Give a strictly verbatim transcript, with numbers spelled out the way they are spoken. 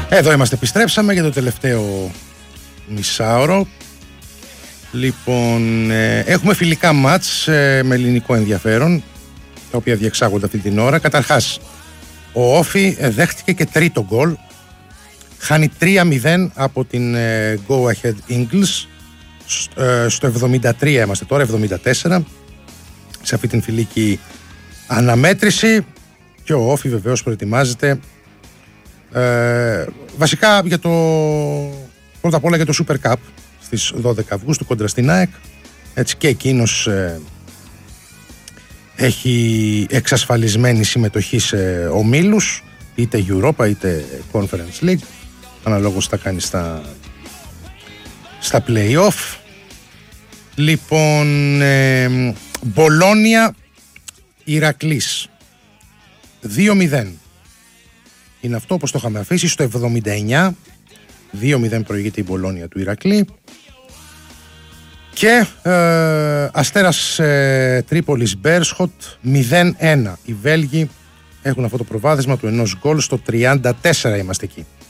Εδώ είμαστε, επιστρέψαμε για το τελευταίο μισάωρο. Λοιπόν, ε, έχουμε φιλικά μάτς ε, με ελληνικό ενδιαφέρον, τα οποία διεξάγονται αυτή την ώρα. Καταρχάς, ο Όφι ε, δέχτηκε και τρίτο γκολ. Χάνει τρία μηδέν από την ε, Go Ahead Eagles. Ε, στο εβδομήντα τρία είμαστε τώρα, εβδομήντα τέσσερα. Σε αυτή την φιλική αναμέτρηση. Και ο Όφι βεβαίως προετοιμάζεται ε, βασικά για το, πρώτα απ' όλα για το Super Cup στις δώδεκα Αυγούστου κόντρα στην ΑΕΚ. Έτσι και εκείνος ε, έχει εξασφαλισμένη συμμετοχή σε ομίλους, είτε Europa είτε Conference League, αναλόγως θα κάνει στα, στα play-off. Λοιπόν, ε, Μπολόνια Ηρακλής δύο μηδέν είναι αυτό, όπως το είχαμε αφήσει, στο εβδομήντα εννιά. δύο μηδέν προηγείται η Μπολόνια του Ηρακλή. Και ε, Αστέρας ε, Τρίπολης Μπέρσχοτ μηδέν ένα. Οι Βέλγοι έχουν αυτό το προβάδισμα του ενός γκολ, στο τριάντα τέσσερα είμαστε εκεί.